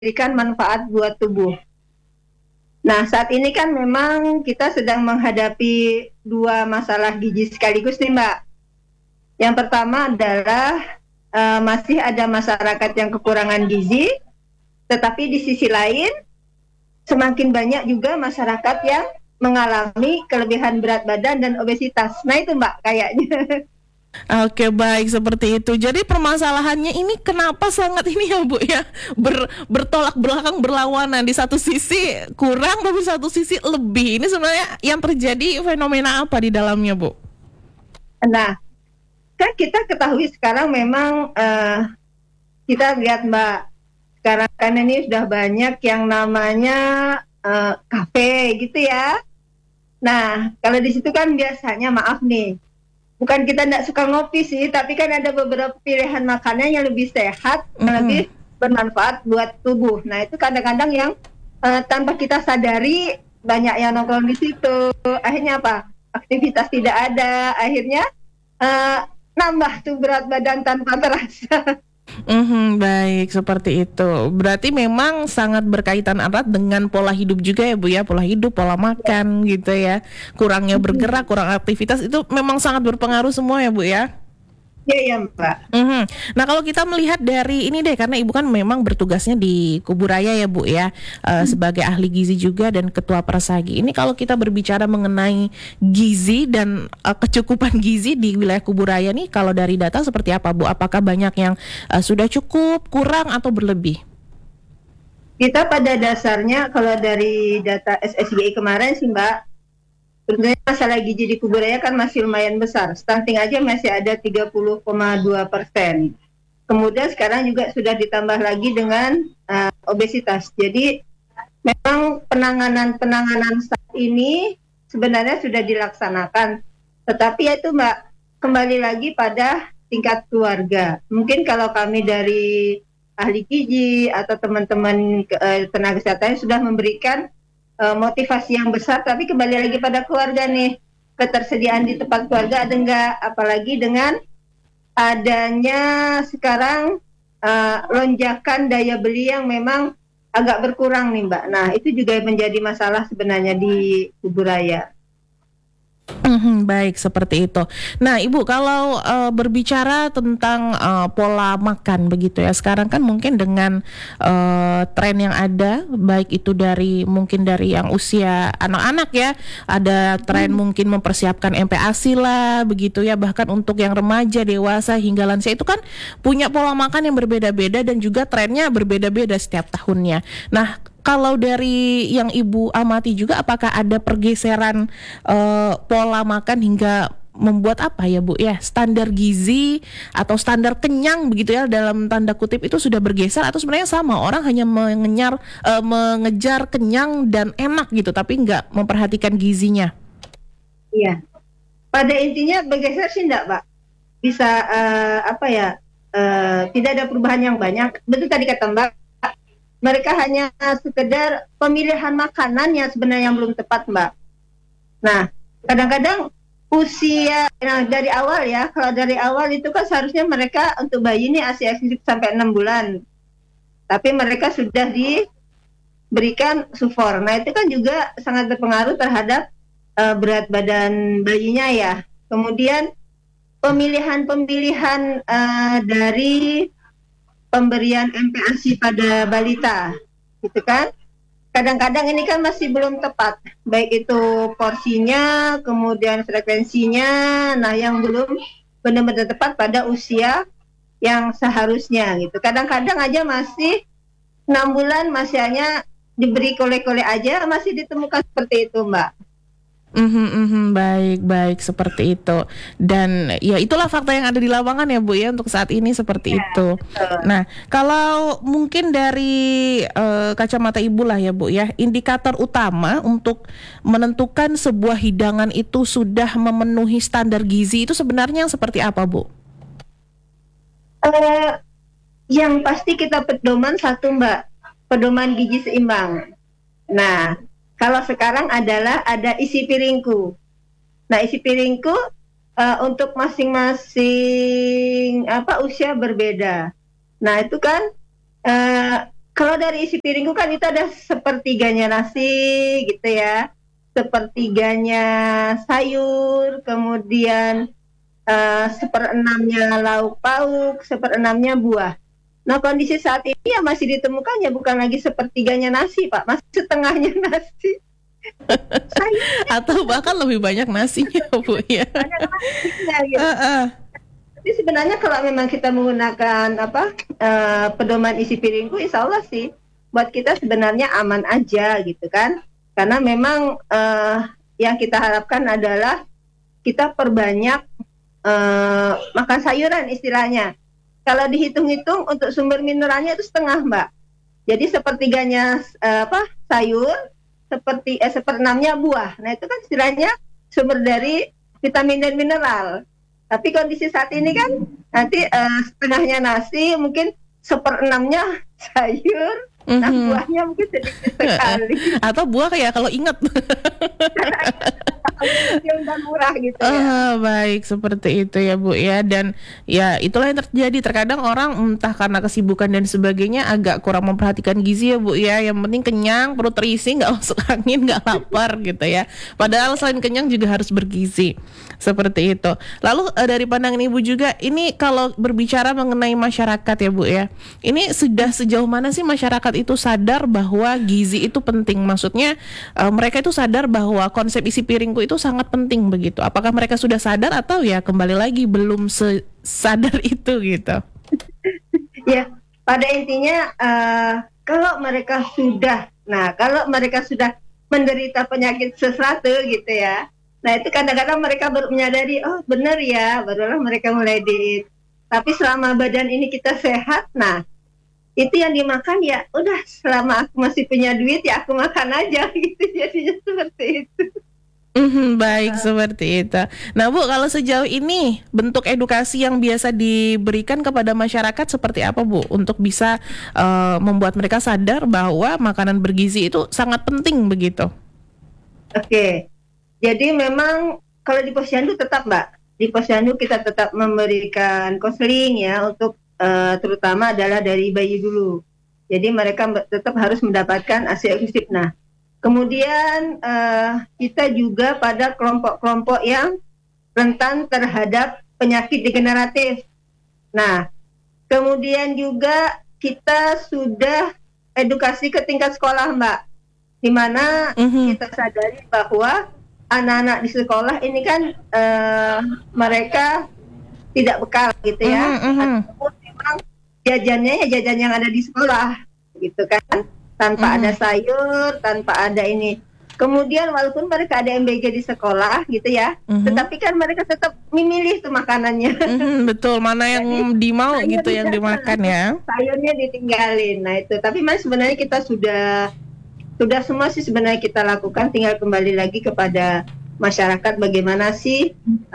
memberikan manfaat buat tubuh. Nah, saat ini kan memang kita sedang menghadapi dua masalah gizi sekaligus nih, Mbak. Yang pertama adalah masih ada masyarakat yang kekurangan gizi, tetapi di sisi lain semakin banyak juga masyarakat yang mengalami kelebihan berat badan dan obesitas. Nah itu Mbak kayaknya. Oke, baik seperti itu. Jadi permasalahannya ini kenapa sangat ini ya Bu ya, bertolak belakang, berlawanan. Di satu sisi kurang tapi satu sisi lebih. Ini sebenarnya yang terjadi fenomena apa di dalamnya Bu? Nah, kan kita ketahui sekarang memang kita lihat Mbak, sekarang kan ini sudah banyak yang namanya kafe gitu ya. Nah, kalau di situ kan biasanya maaf nih, bukan kita tidak suka ngopi sih, tapi kan ada beberapa pilihan makanan yang lebih sehat, yang lebih bermanfaat buat tubuh. Nah itu kadang-kadang yang tanpa kita sadari banyak yang nongkrong di situ. Akhirnya apa? Aktivitas tidak ada. Akhirnya nambah tuh berat badan tanpa terasa. Baik, seperti itu. Berarti memang sangat berkaitan erat dengan pola hidup juga ya Bu ya, pola hidup, pola makan gitu ya. Kurangnya bergerak, kurang aktivitas itu memang sangat berpengaruh semua ya Bu ya. Iya ya Mbak. Nah kalau kita melihat dari ini deh, karena Ibu kan memang bertugasnya di Kuburaya ya Bu ya, sebagai ahli gizi juga dan ketua Persagi. Ini kalau kita berbicara mengenai gizi dan kecukupan gizi di wilayah Kuburaya nih, kalau dari data seperti apa Bu? Apakah banyak yang sudah cukup, kurang atau berlebih? Kita pada dasarnya kalau dari data SSGI kemarin sih Mbak, sebenarnya masalah gizi di Kuburaya kan masih lumayan besar. Stunting aja masih ada 30,2%. Kemudian sekarang juga sudah ditambah lagi dengan obesitas. Jadi memang penanganan saat ini sebenarnya sudah dilaksanakan. Tetapi ya itu Mbak, kembali lagi pada tingkat keluarga. Mungkin kalau kami dari ahli gizi atau teman-teman tenaga kesehatan sudah memberikan motivasi yang besar, tapi kembali lagi pada keluarga nih, ketersediaan di tempat keluarga ada enggak, apalagi dengan adanya sekarang lonjakan daya beli yang memang agak berkurang nih Mbak. Nah itu juga menjadi masalah sebenarnya di Kuburaya. Baik, seperti itu. Nah, Ibu, kalau berbicara tentang pola makan begitu ya, sekarang kan mungkin dengan tren yang ada, baik itu dari mungkin dari yang usia anak-anak ya, ada tren mungkin mempersiapkan MPASI lah, begitu ya, bahkan untuk yang remaja, dewasa hingga lansia itu kan punya pola makan yang berbeda-beda dan juga trennya berbeda-beda setiap tahunnya. Nah, kalau dari yang Ibu amati juga, apakah ada pergeseran pola makan hingga membuat apa ya Bu ya, standar gizi atau standar kenyang begitu ya dalam tanda kutip itu sudah bergeser, atau sebenarnya sama, orang hanya mengejar kenyang dan enak gitu tapi nggak memperhatikan gizinya? Iya, pada intinya bergeser sih enggak Pak, bisa tidak ada perubahan yang banyak. Betul tadi kata Mbak, mereka hanya sekedar pemilihan makanan yang sebenarnya yang belum tepat Mbak. Nah, kadang-kadang usia dari awal ya, kalau dari awal itu kan seharusnya mereka untuk bayi ini ASI sampai 6 bulan. Tapi mereka sudah diberikan sufor. Nah, itu kan juga sangat berpengaruh terhadap berat badan bayinya ya. Kemudian pemilihan dari pemberian MPASI pada balita, gitu kan? Kadang-kadang ini kan masih belum tepat, baik itu porsinya, kemudian frekuensinya, nah yang belum benar-benar tepat pada usia yang seharusnya gitu. Kadang-kadang aja masih 6 bulan masih hanya diberi kole-kole aja, masih ditemukan seperti itu Mbak. Baik seperti itu. Dan ya itulah fakta yang ada di lapangan ya Bu ya untuk saat ini seperti itu. Nah, kalau mungkin dari kacamata Ibu lah ya Bu ya, indikator utama untuk menentukan sebuah hidangan itu sudah memenuhi standar gizi itu sebenarnya yang seperti apa Bu? Yang pasti kita pedoman satu Mbak, pedoman gizi seimbang. Nah, kalau sekarang adalah ada isi piringku. Nah, isi piringku untuk masing-masing usia berbeda. Nah, itu kan Kalau dari isi piringku kan itu ada sepertiganya nasi gitu ya, sepertiganya sayur, kemudian seperenamnya lauk pauk, seperenamnya buah. Nah kondisi saat ini ya masih ditemukan ya bukan lagi sepertiganya nasi Pak, masih setengahnya nasi. Sayur Atau bahkan lebih banyak nasinya, Bu ya. banyak nasinya gitu. Heeh. Tapi sebenarnya kalau memang kita menggunakan pedoman isi piringku, insya Allah sih buat kita sebenarnya aman aja gitu kan. Karena memang yang kita harapkan adalah kita perbanyak makan sayuran istilahnya. Kalau dihitung-hitung untuk sumber mineralnya itu setengah Mbak. Jadi sepertiganya sayur, seperenamnya buah. Nah itu kan istilahnya sumber dari vitamin dan mineral. Tapi kondisi saat ini kan nanti setengahnya nasi, mungkin seperenamnya sayur, nah buahnya mungkin sedikit sekali. Atau buah kayak kalau ingat. Yang udah murah gitu ya. Baik, seperti itu ya Bu ya. Dan ya itulah yang terjadi. Terkadang orang entah karena kesibukan dan sebagainya agak kurang memperhatikan gizi ya Bu ya. Yang penting kenyang, perut terisi, nggak masuk angin, nggak lapar gitu ya. Padahal selain kenyang juga harus bergizi. Seperti itu. Lalu dari pandangan Ibu juga, ini kalau berbicara mengenai masyarakat ya Bu ya, ini sudah sejauh mana sih masyarakat itu sadar bahwa gizi itu penting? Maksudnya mereka itu sadar bahwa konsep isi piringku itu sangat penting begitu. Apakah mereka sudah sadar atau ya kembali lagi belum sadar itu gitu? Ya, pada intinya kalau mereka sudah menderita penyakit sesuatu gitu ya. Nah itu kadang-kadang mereka baru menyadari, oh benar ya, barulah mereka mulai diet. Tapi selama badan ini kita sehat, nah itu yang dimakan ya udah selama aku masih punya duit ya aku makan aja gitu, jadinya seperti itu. Baik, seperti itu. Nah Bu, kalau sejauh ini bentuk edukasi yang biasa diberikan kepada masyarakat seperti apa Bu? Untuk bisa membuat mereka sadar bahwa makanan bergizi itu sangat penting begitu. Oke. Jadi memang kalau di posyandu tetap Mbak, di posyandu kita tetap memberikan konseling ya untuk terutama adalah dari bayi dulu. Jadi mereka tetap harus mendapatkan ASI eksklusif. Nah, kemudian kita juga pada kelompok-kelompok yang rentan terhadap penyakit degeneratif. Nah, kemudian juga kita sudah edukasi ke tingkat sekolah Mbak, di mana kita sadari bahwa anak-anak di sekolah ini kan mereka tidak bekal gitu ya, ataupun memang jajannya ya jajan yang ada di sekolah gitu kan, tanpa ada sayur, tanpa ada ini. Kemudian walaupun mereka ada MBG di sekolah gitu ya, tetapi kan mereka tetap memilih tuh makanannya. Betul, mana yang dimau gitu yang dimakan ya. Sayurnya ditinggalin. Nah itu, tapi mas sebenarnya kita sudah semua sih sebenarnya kita lakukan, tinggal kembali lagi kepada masyarakat bagaimana sih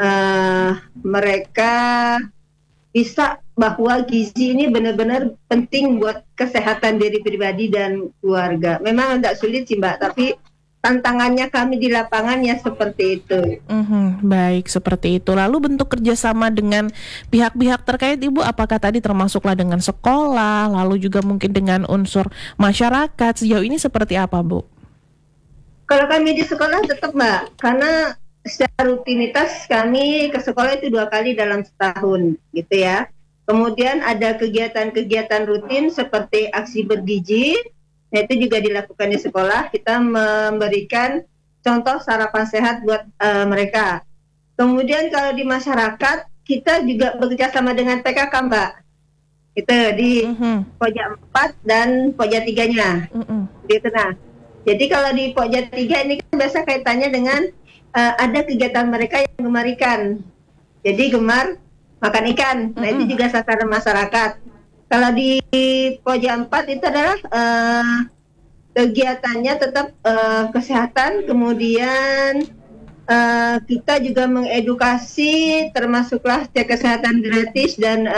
mereka bisa bahwa gizi ini benar-benar penting buat kesehatan diri pribadi dan keluarga. Memang tidak sulit sih Mbak, tapi tantangannya kami di lapangan ya seperti itu. Baik, seperti itu. Lalu bentuk kerjasama dengan pihak-pihak terkait Ibu, apakah tadi termasuklah dengan sekolah, lalu juga mungkin dengan unsur masyarakat, sejauh ini seperti apa Bu? Kalau kami di sekolah tetap Mbak, karena secara rutinitas kami ke sekolah itu 2 kali dalam setahun gitu ya. Kemudian ada kegiatan-kegiatan rutin seperti aksi bergizi. Nah, itu juga dilakukan di sekolah. Kita memberikan contoh sarapan sehat buat mereka. Kemudian kalau di masyarakat, kita juga bekerja sama dengan PKK Mbak. Itu di Pojak 4 dan Pojak 3-nya. Gitu. Nah, jadi kalau di Pojak 3 ini kan biasa kaitannya dengan ada kegiatan mereka yang gemar ikan. Jadi gemar makan ikan. Nah, itu juga sasaran masyarakat. Kalau di Pojak 4 itu adalah kegiatannya tetap kesehatan, kemudian kita juga mengedukasi termasuklah cek kesehatan gratis dan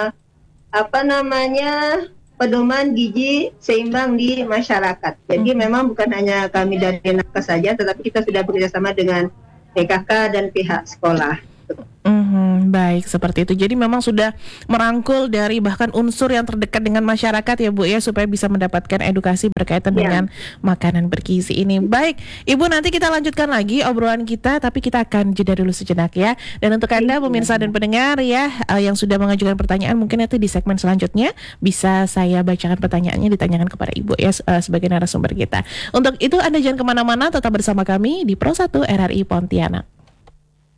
pedoman gizi seimbang di masyarakat. Jadi memang bukan hanya kami dari Nakes saja, tetapi kita sudah bekerjasama dengan PKK dan pihak sekolah. Baik, seperti itu. Jadi memang sudah merangkul dari bahkan unsur yang terdekat dengan masyarakat ya Bu ya, supaya bisa mendapatkan edukasi berkaitan Ya. dengan makanan bergizi ini. Baik, Ibu, nanti kita lanjutkan lagi obrolan kita, tapi kita akan jeda dulu sejenak ya. Dan untuk Anda pemirsa dan pendengar ya, yang sudah mengajukan pertanyaan, mungkin nanti di segmen selanjutnya bisa saya bacakan pertanyaannya, ditanyakan kepada Ibu ya, sebagai narasumber kita. Untuk itu Anda jangan kemana-mana, tetap bersama kami di Pro 1 RRI Pontianak.